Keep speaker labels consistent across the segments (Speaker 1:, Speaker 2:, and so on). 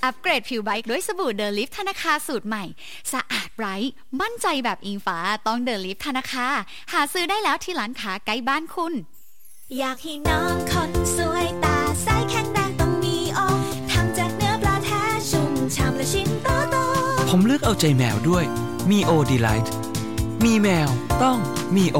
Speaker 1: อัปเกรดผิวไบท์ด้วยสบู่เดลิฟธนาคาสูตรใหม่สะอาดไร้มั่นใจแบบอิงฟ้าต้องเดลิฟธนาคาหาซื้อได้แล้วที่ร้านค้าใกล้บ้านคุณ
Speaker 2: อยากให้น้องคนสวยตาใสแข็งแรงต้องมีโอทำจากเนื้อปลาแท้ชุ่มฉ่ำและชิ้นโตๆ
Speaker 3: ผมเลือกเอาใจแมวด้วยมีโอดีไลท์มีแมวต้องมีโอ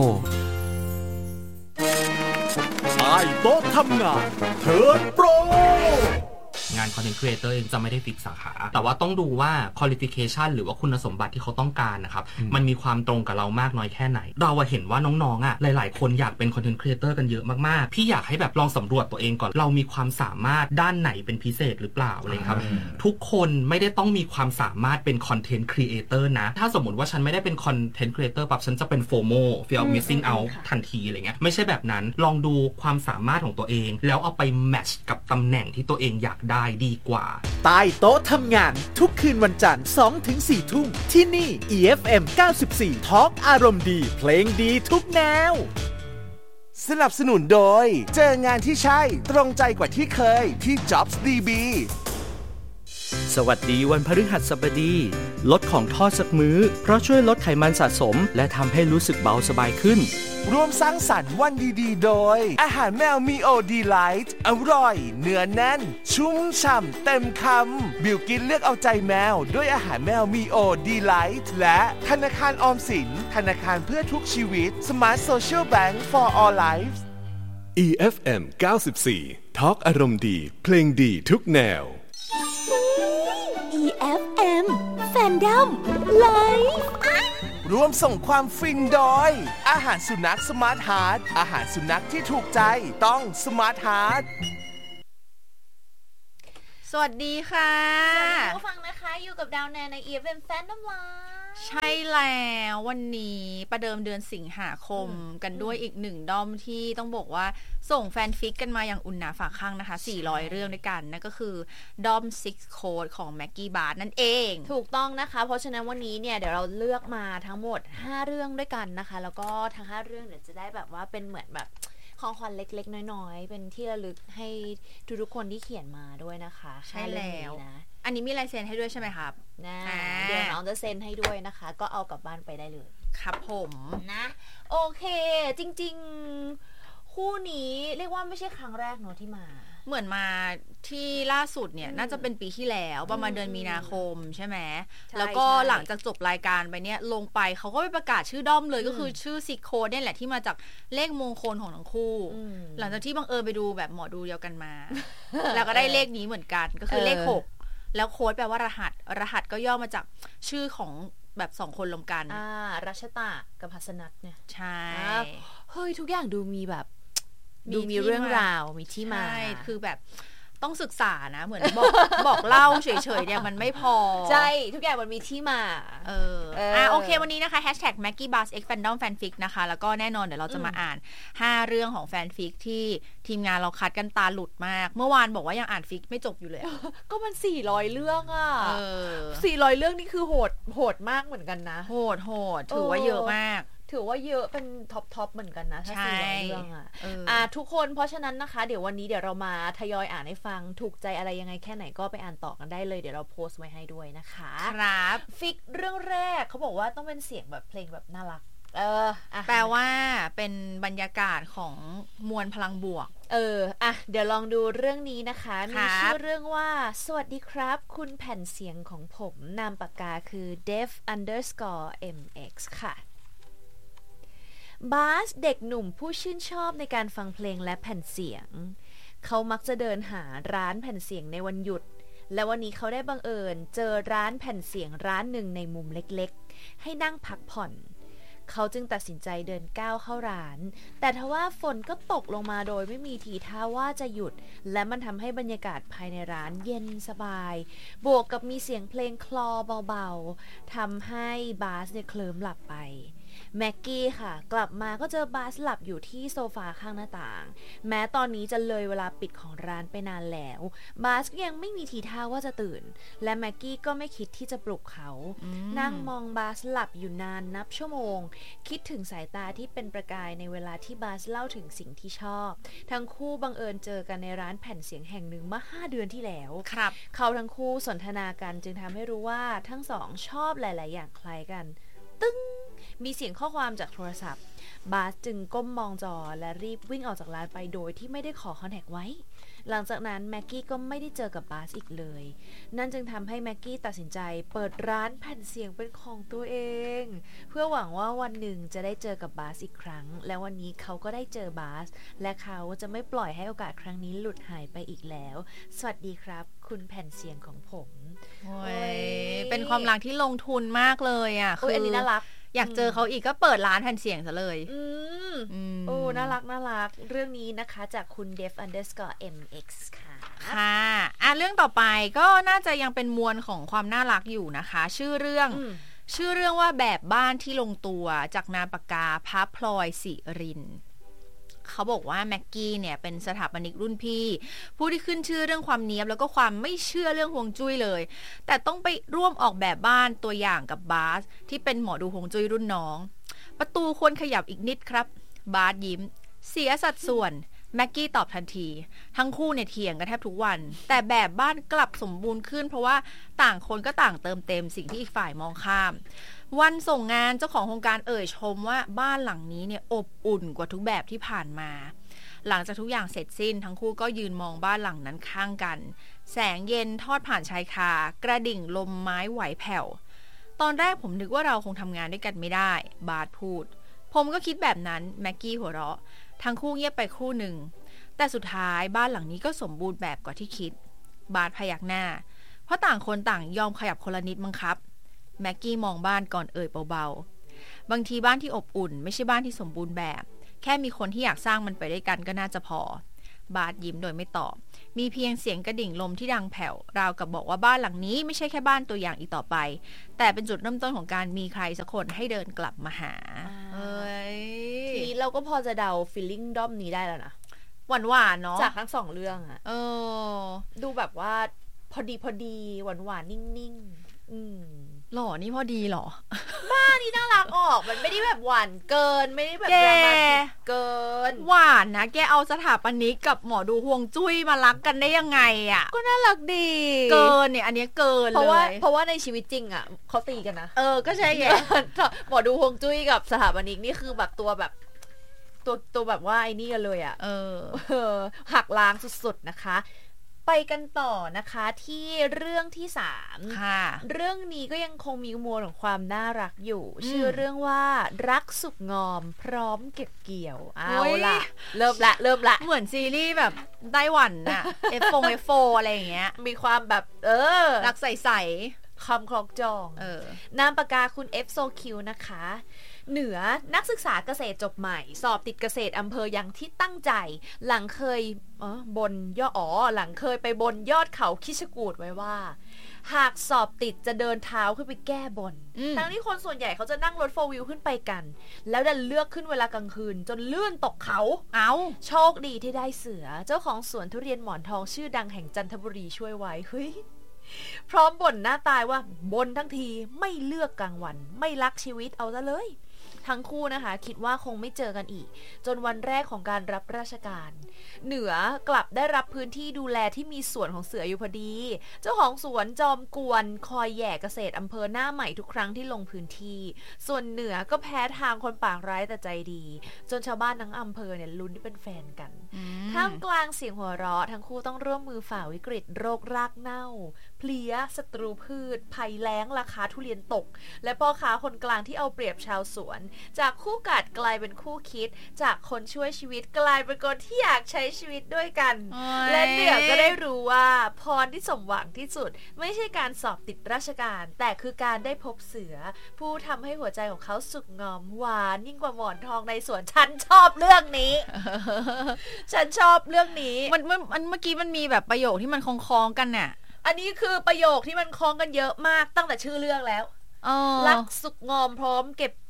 Speaker 4: ใต้โต๊ะทำงานเทิร์นโปรง
Speaker 5: าน Content Creator เองจะไม่ได้ฟิกสาขาแต่ว่าต้องดูว่า qualification หรือว่าคุณสมบัติที่เขาต้องการนะครับมันมีความตรงกับเรามากน้อยแค่ไหนเราเห็นว่าน้องๆหลายๆคนอยากเป็น Content Creator กันเยอะมากๆพี่อยากให้แบบลองสำรวจตัวเองก่อนเรามีความสามารถด้านไหนเป็นพิเศษหรือเปล่าอะไรครับทุกคนไม่ได้ต้องมีความสามารถเป็น Content Creator นะถ้าสมมติว่าฉันไม่ได้เป็น Content Creator ปั๊บฉันจะเป็น FOMO Fear of Missing Out ทันทีอะไรเงี้ยไม่ใช่แบบนั้นลองดูความสามารถของตัวเองแล้วเอาไปแมทช์กับตำแหน่งที่ตัวเองอยากได้ดีกว่า
Speaker 4: ใต้โต๊ะทำงานทุกคืนวันจันทร์ 2-4 ทุ่มที่นี่ EFM 94 Talk อารมณ์ดีเพลงดีทุกแนวสนับสนุนโดยเจองานที่ใช่ตรงใจกว่าที่เคยที่ Jobs DB
Speaker 6: สวัสดีวันพฤหัสบดีลดของทอดสักมื้อเพราะช่วยลดไขมันสะสมและทำให้รู้สึกเบาสบายขึ้น
Speaker 4: ร่วมสร้างสรรค์วันดีๆโดยอาหารแมวมีโอดีไลท์อร่อยเนื้อแน่นชุ่มฉ่ำเต็มคำบิวกินเลือกเอาใจแมวด้วยอาหารแมวมีโอดีไลท์และธนาคารออมสินธนาคารเพื่อทุกชีวิต Smart Social Bank for All Lives
Speaker 7: EFM 94 Talk อารมณ์ดีเพลงดีทุกแนว
Speaker 2: EFM Fandom Live
Speaker 4: ร่วมส่งความฟินโดยอาหารสุนัขสมาร์ทฮาร์ทอาหารสุนัขที่ถูกใจต้องสมาร์ทฮาร์ท
Speaker 8: สวัสดีค่ะ
Speaker 2: สวัสดีผู้ฟังนะคะอยู่กับดาวแนนใน EFM Fandom Live
Speaker 8: ใช่แล้ววันนี้ประเดิมเดือนสิงหาคมกันด้วยอีกหนึ่งด้อมที่ต้องบอกว่าส่งแฟนฟิกกันมาอย่างอุ่นหนาฝาข้างนะคะ400เรื่องด้วยกันนั่นก็คือด้อม Six Code ของ Maggie Bart นั่นเอง
Speaker 2: ถูกต้องนะคะเพราะฉะนั้นวันนี้เนี่ยเดี๋ยวเราเลือกมาทั้งหมด5เรื่องด้วยกันนะคะแล้วก็ทั้ง5เรื่องเดี๋ยวจะได้แบบว่าเป็นเหมือนแบบของขวัญเล็กๆน้อยๆเป็นที่ระลึกให้ทุกๆคนที่เขียนมาด้วยนะคะ
Speaker 8: ใช่แล้วนะอันนี้มีลายเซ็นให้ด้วยใช่ไหมครับ
Speaker 2: นะเดี๋ยวน้องจะเซ็นให้ด้วยนะคะก็เอากลับบ้านไปได้เลย
Speaker 8: ครับผม
Speaker 2: นะโอเคจริงๆคู่นี้เรียกว่าไม่ใช่ครั้งแรกเนอะที่มา
Speaker 8: เหมือนมาที่ล่าสุดเนี่ยน่าจะเป็นปีที่แล้วประมาณเดือนมีนาคมใช่ไหมแล้วก็หลังจากจบรายการไปเนี่ยลงไปเขาก็ไปประกาศชื่อด้อมเลยก็คือชื่อซิกโคดเนี่ยแหละที่มาจากเลขมงคลของทั้งคู่หลังจากที่บังเอิญไปดูแบบหมอดูเดียวกันมา แล้วก็ได้เลขนี้เหมือนกันก็คือเลข6แล้วโค้ดแปลว่ารหัสก็ย่อมาจากชื่อของแบบ2คนรวมกัน
Speaker 2: รัชตะกับภัสนัทเนี่ย
Speaker 8: ใช่
Speaker 2: เฮ้ยทุกอย่างดูมีแบบดูมีเรื่องราวมีที่มา
Speaker 8: ใช่คือแบบต้องศึกษานะเหมือนบอกเล่าเฉยๆเนี่ยมันไม่พอ
Speaker 2: ใช่ทุกอย่างมันมีที่มา
Speaker 8: โอเควันนี้นะคะ #MaggieBarsXFandomFanfic นะคะแล้วก็แน่นอนเดี๋ยวเราจะมาอ่าน5เรื่องของแฟนฟิกที่ทีมงานเราคัดกันตาหลุดมากเมื่อวานบอกว่ายังอ่านฟิกไม่จบอยู่เลย
Speaker 2: ก็มัน400เรื่องอ่ะ400เรื่องนี่คือโหดมากเหมือนกันนะ
Speaker 8: โหดถือว่าเยอะมาก
Speaker 2: ถือว่าเยอะเป็นท็อปเหมือนกันนะถ้า400เรื่องทุกคนเพราะฉะนั้นนะคะเดี๋ยววันนี้เดี๋ยวเรามาทยอยอ่านให้ฟังถูกใจอะไรยังไงแค่ไหนก็ไปอ่านต่อกันได้เลยเดี๋ยวเราโพสต์ไว้ให้ด้วยนะคะ
Speaker 8: ครับ
Speaker 2: ฟิกเรื่องแรกเขาบอกว่าต้องเป็นเสียงแบบเพลงแบบน่ารัก
Speaker 8: แปลว่าเป็นบรรยากาศของมวลพลังบวก
Speaker 2: เดี๋ยวลองดูเรื่องนี้นะคะมีชื่อเรื่องว่าสวัสดีครับคุณแผ่นเสียงของผมนามปากกาคือ dev_mx ค่ะบาสเด็กหนุ่มผู้ชื่นชอบในการฟังเพลงและแผ่นเสียงเขามักจะเดินหาร้านแผ่นเสียงในวันหยุดและวันนี้เขาได้บังเอิญเจอร้านแผ่นเสียงร้านหนึ่งในมุมเล็กๆให้นั่งพักผ่อนเขาจึงตัดสินใจเดินก้าวเข้าร้านแต่ทว่าฝนก็ตกลงมาโดยไม่มีทีท่าว่าจะหยุดและมันทำให้บรรยากาศภายในร้านเย็นสบายบวกกับมีเสียงเพลงคลอเบาๆทำให้บาสเนี่ยเคลิ้มหลับไปแม็กกี้ค่ะกลับมาก็เจอบาสหลับอยู่ที่โซฟาข้างหน้าต่างแม้ตอนนี้จะเลยเวลาปิดของร้านไปนานแล้วบาสก็ยังไม่มีทีท่าว่าจะตื่นและแม็กกี้ก็ไม่คิดที่จะปลุกเขานั่งมองบาสหลับอยู่นานนับชั่วโมงคิดถึงสายตาที่เป็นประกายในเวลาที่บาสเล่าถึงสิ่งที่ชอบทั้งคู่บังเอิญเจอกันในร้านแผ่นเสียงแห่งหนึ่งเมื่อ5 เดือนที่แล้ว
Speaker 8: ครับ
Speaker 2: เขาทั้งคู่สนทนากันจึงทำให้รู้ว่าทั้งสองชอบหลายๆอย่างคล้ายกันตึ้งมีเสียงข้อความจากโทรศัพท์บาสจึงก้มมองจอและรีบวิ่งออกจากร้านไปโดยที่ไม่ได้ขอคอนแทคไว้หลังจากนั้นแม็กกี้ก็ไม่ได้เจอกับบาสอีกเลยนั่นจึงทำให้แม็กกี้ตัดสินใจเปิดร้านแผ่นเสียงเป็นของตัวเองเพื่อหวังว่าวันหนึ่งจะได้เจอกับบาสอีกครั้งและวันนี้เขาก็ได้เจอบาสและเขาจะไม่ปล่อยให้โอกาสครั้งนี้หลุดหายไปอีกแล้วสวัสดีครับคุณแผ่นเสียงของผม
Speaker 8: โอ้ยเป็นความรักที่ลงทุนมากเลยอ่ะ
Speaker 2: คืออันนี้น่ารัก
Speaker 8: อยากเจอเขาอีกก็เปิดร้านแผ่นเสียงซะเลย
Speaker 2: โอ้น่ารักเรื่องนี้นะคะจากคุณ def_mx ค่ะ
Speaker 8: ค่ะเรื่องต่อไปก็น่าจะยังเป็นมวลของความน่ารักอยู่นะคะชื่อเรื่องว่าแบบบ้านที่ลงตัวจากนามปากกาพระพลอยศิรินเขาบอกว่าแม็กกี้เนี่ยเป็นสถาปนิกรุ่นพี่ผู้ที่ขึ้นชื่อเรื่องความเนี๊ยบแล้วก็ความไม่เชื่อเรื่องฮวงจุ้ยเลยแต่ต้องไปร่วมออกแบบบ้านตัวอย่างกับบาสที่เป็นหมอดูฮวงจุ้ยรุ่นน้องประตูควรขยับอีกนิดครับบาสยิ้มเสียสัดส่วนแม็กกี้ตอบทันทีทั้งคู่เนี่ยเถียงกันแทบทุกวันแต่แบบบ้านกลับสมบูรณ์ขึ้นเพราะว่าต่างคนก็ต่างเติมเต็มสิ่งที่อีกฝ่ายมองข้ามวันส่งงานเจ้าของโครงการชมว่าบ้านหลังนี้เนี่ยอบอุ่นกว่าทุกแบบที่ผ่านมาหลังจากทุกอย่างเสร็จสิ้นทั้งคู่ก็ยืนมองบ้านหลังนั้นข้างกันแสงเย็นทอดผ่านชายคากระดิ่งลมไม้ไหวแผ่วตอนแรกผมนึกว่าเราคงทำงานด้วยกันไม่ได้บาสพูดผมก็คิดแบบนั้นแม็กกี้หัวเราะทั้งคู่เงียบไปครู่หนึ่งแต่สุดท้ายบ้านหลังนี้ก็สมบูรณ์แบบกว่าที่คิดบาสพยักหน้าเพราะต่างคนต่างยอมขยับคนละนิดมั้งครับแม็กกี้มองบ้านก่อนเบาๆบางทีบ้านที่อบอุ่นไม่ใช่บ้านที่สมบูรณ์แบบแค่มีคนที่อยากสร้างมันไปด้วยกันก็น่าจะพอบาสยิ้มโดยไม่ตอบมีเพียงเสียงกระดิ่งลมที่ดังแผ่วราวกับบอกว่าบ้านหลังนี้ไม่ใช่แค่บ้านตัวอย่างอีกต่อไปแต่เป็นจุดเริ่มต้นของการมีใครสักคนให้เดินกลับมาหา
Speaker 2: ทีนี้เราก็พอจะเดาฟีลลิ่งด้อมนี้ได้แล้วนะ
Speaker 8: หวานๆเนาะ
Speaker 2: จากทั้ง2เรื่องอะดูแบบว่าพอดีหวานๆนิ่งๆ
Speaker 8: หล่อนี่พอดีหรอ
Speaker 2: บ้านี่น่ารักออกมันไม่ได้แบบหวานเกินไม่ได้แบบดราม่าเกิน
Speaker 8: หวานนะแกเอาสถาปนิกกับหมอดูฮวงจุ้ยมารักกันได้ยังไงอ่ะ
Speaker 2: ก็น่ารักดี
Speaker 8: เกินเนี่ยอันนี้เกินเลย
Speaker 2: เพราะว่าในชีวิตจริงอ่ะเขาตีกันนะ
Speaker 8: ก็ใช่ไง
Speaker 2: หมอดูฮวงจุ้ยกับสถาปนิกนี่คือแบบตัวแบบว่าไอ้นี่กันเลยอ่ะหักล้างสุดๆนะคะไปกันต่อนะคะที่เรื่องที่3
Speaker 8: ค่ะ
Speaker 2: เรื่องนี้ก็ยังคงมีมวลของความน่ารักอยู่ชื่อเรื่องว่ารักสุกงอมพร้อมเก็บเกี่ยวเอาล่ะเริ่มละ
Speaker 8: เหมือนซีรีส์แบบไต้หวันน่ะ F4 อะไรอย่างเงี้ย
Speaker 2: มีความแบบ
Speaker 8: รักใส
Speaker 2: ๆคำคล้องจองนามปากกาคุณ F So Q นะคะเหนือนักศึกษาเกษตรจบใหม่สอบติดเกษตรอำเภออย่างที่ตั้งใจหลังเคยหลังเคยไปบนยอดเขาคิชกูฏไว้ว่าหากสอบติดจะเดินเท้าขึ้นไปแก้บนทั้งที่คนส่วนใหญ่เขาจะนั่งรถ4 wheelขึ้นไปกันแล้วดันเลือกขึ้นเวลากลางคืนจนลื่นตกเขาโชคดีที่ได้เสือเจ้าของสวนทุเรียนหมอนทองชื่อดังแห่งจันทบุรีช่วยไว้เฮ้ยพร้อมบ่นหน้าตายว่าบนทั้งทีไม่เลือกกลางวันไม่รักชีวิตเอาซะเลยทั้งคู่นะคะคิดว่าคงไม่เจอกันอีกจนวันแรกของการรับราชการเหนือกลับได้รับพื้นที่ดูแลที่มีสวนของเสืออยู่พอดีเจ้าของสวนจอมกวนคอยแย่เกษตรอำเภอหน้าใหม่ทุกครั้งที่ลงพื้นที่ส่วนเหนือก็แพ้ทางคนปากร้ายแต่ใจดีจนชาวบ้านทั้งอำเภอเนี่ยลุ้นที่เป็นแฟนกันท่ามกลางเสียงหัวเราะทั้งคู่ต้องร่วมมือฝ่าวิกฤตโรครากเน่าเพลี้ยศัตรูพืชภัยแล้งราคาทุเรียนตกและพ่อค้าคนกลางที่เอาเปรียบชาวสวนจากคู่กัดกลายเป็นคู่คิดจากคนช่วยชีวิตกลายเป็นคนที่อยากใช้ชีวิตด้วยกันและเหนือก็ได้รู้ว่าพรที่สมหวังที่สุดไม่ใช่การสอบติดราชการแต่คือการได้พบเสือผู้ทำให้หัวใจของเขาสุกงอมหวานยิ่งกว่าหมอนทองในสวนฉันชอบเรื่องนี้ ฉันชอบเรื่องนี้
Speaker 8: มันเมื่อกี้มันมีแบบประโยคที่มันคล้องๆกันน่ะ
Speaker 2: อันนี้คือประโยคที่มันคล้องกันเยอะมากตั้งแต่ชื่อเรื่องแล้วรักสุกงอมพร้อมเก็บ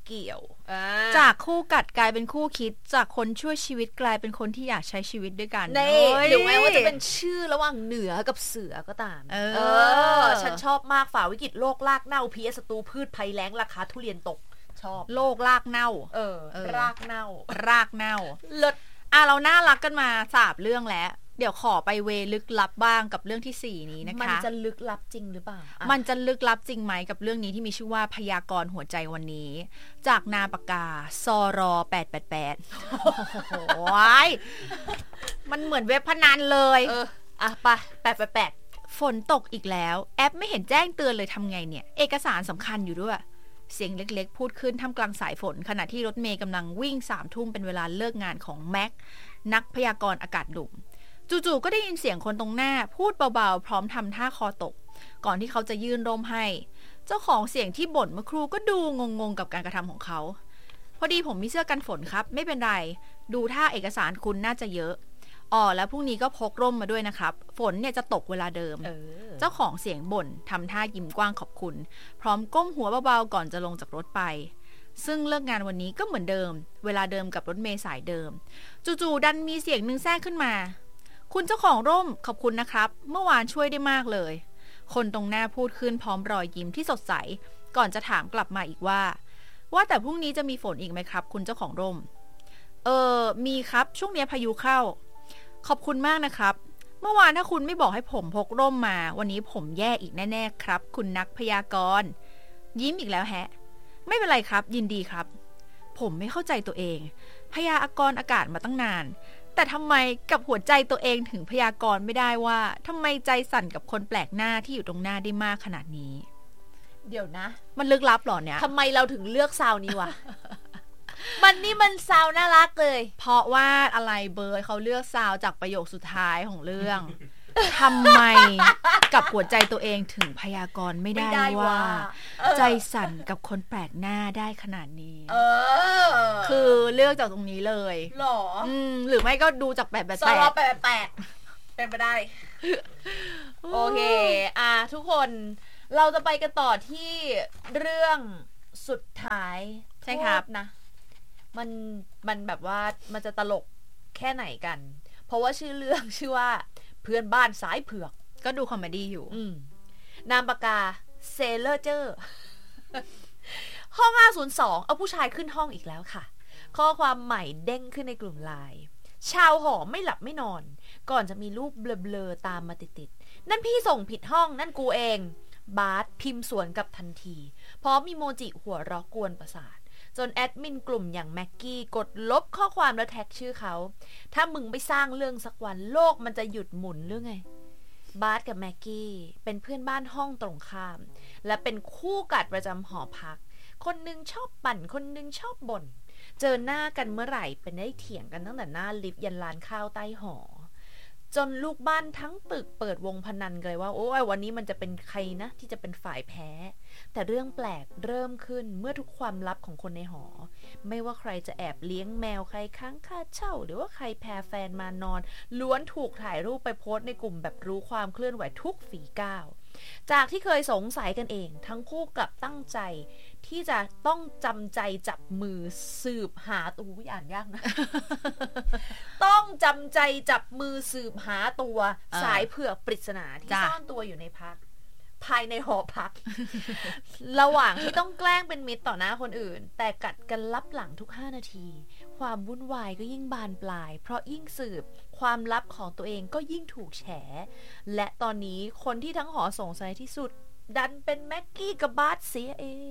Speaker 2: เกี่ยว
Speaker 8: จากคู่กัดกลายเป็นคู่คิดจากคนช่วยชีวิตกลายเป็นคนที่อยากใช้ชีวิตด้วยกัน
Speaker 2: หรือแม้ว่าจะเป็นชื่อระหว่างเหนือกับเสือก็ตามฉันชอบมากฝ่าวิกฤตโลกรากเน่าพีศัตรูพืชภัยแล้งราคาทุเรียนตกชอบ
Speaker 8: โลกรากเน่าร
Speaker 2: ากเน่า
Speaker 8: เลิศเราน่ารักกันมา3เรื่องแล้วเดี๋ยวขอไปเวลึกลับบ้างกับเรื่องที่4นี้นะคะ
Speaker 2: มันจะลึกลับจริงหรือเปล่า
Speaker 8: มันจะลึกลับจริงไหมกับเรื่องนี้ที่มีชื่อว่าพยากรณ์หัวใจวันนี้จากนาปากกาซอรอ888โอ้โหมันเหมือนเว็บพนันเลย
Speaker 2: ไป888
Speaker 8: ฝนตกอีกแล้วแอปไม่เห็นแจ้งเตือนเลยทำไงเนี่ยเอกสารสำคัญอยู่ด้วยเสียงเล็กๆพูดขึ้นท่ามกลางสายฝนขณะที่รถเมย์กำลังวิ่ง3 ทุ่มเป็นเวลาเลิกงานของแม็กนักพยากรณ์อากาศหนุ่มจู่ๆก็ได้ยินเสียงคนตรงหน้าพูดเบาๆพร้อมทำท่าคอตกก่อนที่เขาจะยื่นร่มให้เจ้าของเสียงที่บ่นเมื่อครู่ก็ดูงงๆกับการกระทำของเขาพอดีผมมีเสื้อกันฝนครับไม่เป็นไรดูท่าเอกสารคุณน่าจะเยอะแล้วพรุ่งนี้ก็พกร่มมาด้วยนะครับฝนเนี่ยจะตกเวลาเดิมเจ้าของเสียงบ่นทำท่ายิ้มกว้างขอบคุณพร้อมก้มหัวเบาๆก่อนจะลงจากรถไปซึ่งเลิกงานวันนี้ก็เหมือนเดิมเวลาเดิมกับรถเมล์สายเดิมจู่ๆดันมีเสียงนึงแทรกขึ้นมาคุณเจ้าของร่มขอบคุณนะครับเมื่อวานช่วยได้มากเลยคนตรงหน้าพูดขึ้นพร้อมรอยยิ้มที่สดใสก่อนจะถามกลับมาอีกว่าแต่พรุ่งนี้จะมีฝนอีกไหมครับคุณเจ้าของร่มมีครับช่วงนี้พายุเข้าขอบคุณมากนะครับเมื่อวานถ้าคุณไม่บอกให้ผมพกร่มมาวันนี้ผมแย่อีกแน่ๆครับคุณนักพยากรณ์ยิ้มอีกแล้วแฮะไม่เป็นไรครับยินดีครับผมไม่เข้าใจตัวเองพยากรณ์อากาศมาตั้งนานแต่ทำไมกับหัวใจตัวเองถึงพยากรณ์ไม่ได้ว่าทำไมใจสั่นกับคนแปลกหน้าที่อยู่ตรงหน้าได้มากขนาดนี้
Speaker 2: เดี๋ยวนะ
Speaker 8: มันลึกลับหรอเนี่ย
Speaker 2: ทำไมเราถึงเลือกซาวนี้วะ มันซาวน่ารักเลย
Speaker 8: เพราะว่าอะไรเบิร์ดเขาเลือกซาวจากประโยคสุดท้ายของเรื่อง ทำไมกับหัวใจตัวเองถึงพยากรณ์ไม่ได้ว่าใจสั่นกับคนแปลกหน้าได้ขนาดนี้คือเลือกจากตรงนี้เลย
Speaker 2: หรอ
Speaker 8: หรือไม่ก็ดูจาก888
Speaker 2: ซอ888เป็นไปได้โอเคทุกคนเราจะไปกันต่อที่เรื่องสุดท้าย
Speaker 8: ใช่ครับ
Speaker 2: นะมันแบบว่ามันจะตลกแค่ไหนกันเพราะว่าชื่อเรื่องชื่อว่าเพื่อนบ้านสายเผือก
Speaker 8: ก็ดูคอมเมดี้อยู่
Speaker 2: นามปากกาเซเลอร์เจอร์ห้อง502เอาผู้ชายขึ้นห้องอีกแล้วค่ะข้อความใหม่เด้งขึ้นในกลุ่มไลน์ชาวหอไม่หลับไม่นอนก่อนจะมีรูปเบลอๆตามมาติดๆนั่นพี่ส่งผิดห้องนั่นกูเองบาสพิมพ์สวนกับทันทีพร้อมมีโมจิหัวเราะกวนประสาทจนแอดมินกลุ่มอย่างแม็กกี้กดลบข้อความแล้วแท็กชื่อเขาถ้ามึงไม่สร้างเรื่องสักวันโลกมันจะหยุดหมุนหรือไงบาสกับแม็กกี้เป็นเพื่อนบ้านห้องตรงข้ามและเป็นคู่กัดประจำหอพักคนนึงชอบปั่นคนนึงชอบบ่นเจอหน้ากันเมื่อไหร่เป็นได้เถียงกันตั้งแต่หน้าลิฟต์ยันลานข้าวใต้หอจนลูกบ้านทั้งตึกเปิดวงพนันเลยว่าโอ้ยวันนี้มันจะเป็นใครนะที่จะเป็นฝ่ายแพ้แต่เรื่องแปลกเริ่มขึ้นเมื่อทุกความลับของคนในหอไม่ว่าใครจะแอบเลี้ยงแมวใครค้างค่าเช่าหรือว่าใครแพรแฟนมานอนล้วนถูกถ่ายรูปไปโพสต์ในกลุ่มแบบรู้ความเคลื่อนไหวทุกฝีก้าวจากที่เคยสงสัยกันเองทั้งคู่กลับตั้งใจที่จะต้องจำใจจับมือสืบหาตัวอ่านยากนะ ต้องจำใจจับมือสืบหาตัวสายเผือกปริศนาที่ซ่อนตัวอยู่ในพักภายในหอพัก ระหว่างที่ต้องแกล้งเป็นมิตรต่อหน้าคนอื่นแต่กัดกันลับหลังทุก5นาทีความวุ่นวายก็ยิ่งบานปลายเพราะยิ่งสืบความลับของตัวเองก็ยิ่งถูกแฉและตอนนี้คนที่ทั้งหอสงสัยที่สุดดันเป็นแม็กกี้กับบาสเสียเอง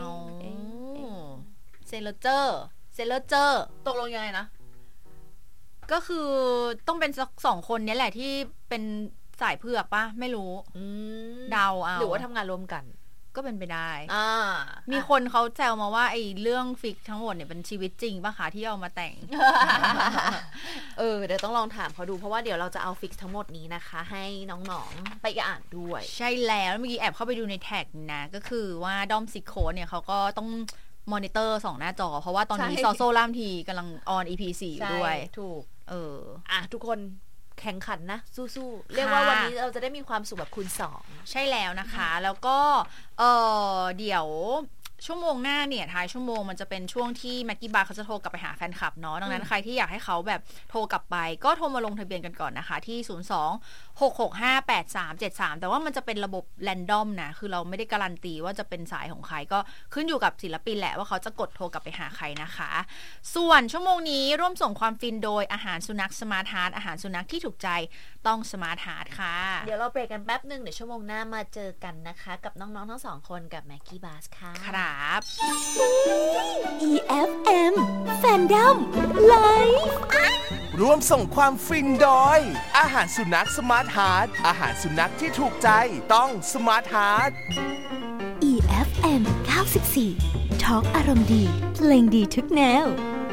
Speaker 8: เซเลเจอร์
Speaker 2: ตกลงยังไงนะ
Speaker 8: ก็คือต้องเป็น2คนนี้แหละที่เป็นสายเผือกป่ะไม่รู้เดาเอา
Speaker 2: หรือว่าทำงานรวมกัน
Speaker 8: ก็เป็นไปได้มีคนเขาแซวมาว่าไอ้เรื่องฟิกทั้งหมดเนี่ยเป็นชีวิตจริงป่ะคะที่เอามาแต่ง
Speaker 2: เดี๋ยวต้องลองถามเขาดูเพราะว่าเดี๋ยวเราจะเอาฟิกทั้งหมดนี้นะคะให้น้องๆไปอ่านด้วย
Speaker 8: ใช่แล้วเมื่อกี้แอบเข้าไปดูในแท็กนะก็คือว่าด้อมซิโคเนี่ยเขาก็ต้องมอนิเตอร์2หน้าจอเพราะว่าตอนนี้ซอโซล่ามทีกำลังออน EP 4อยู่ด้วย
Speaker 2: ถูกทุกคนแข่งขันนะสู้ๆเรียกว่าวันนี้เราจะได้มีความสุขแบบคูณ2
Speaker 8: ใช่แล้วนะคะแล้วก็เดี๋ยวชั่วโมงหน้าเนี่ยท้ายชั่วโมงมันจะเป็นช่วงที่แม็กกี้บาร์เขาจะโทรกลับไปหาแฟนคลับเนาะดังนั้นใครที่อยากให้เขาแบบโทรกลับไปก็โทรมาลงทะเบียนกันก่อนนะคะที่02-665-8373แต่ว่ามันจะเป็นระบบแรนดอมนะคือเราไม่ได้การันตีว่าจะเป็นสายของใครก็ขึ้นอยู่กับศิลปินแหละว่าเขาจะกดโทรกลับไปหาใครนะคะส่วนชั่วโมงนี้ร่วมส่งความฟินโดยอาหารสุนัขสมาร์ทฮาร์ทอาหารสุนัขที่ถูกใจต้องสมาร์ทฮาร์ทค่ะ
Speaker 2: เดี๋ยวเราเบรกกันแป๊บนึงเดี๋ยวชั่วโมงหน้ามาเจอกันนะคะกับน้องๆทั้ง2คนกับแม็กกี้บาสค่ะ
Speaker 8: ครับ
Speaker 1: EFM Fandom Live
Speaker 4: ร่วมส่งความฟินโดยอาหารสุนัขสมาร์ทฮาร์ทอาหารสุนัขที่ถูกใจต้องสมาร์ทฮาร์ท
Speaker 1: EFM 94 Talk อารมณ์ดีเพลงดีทุกแนว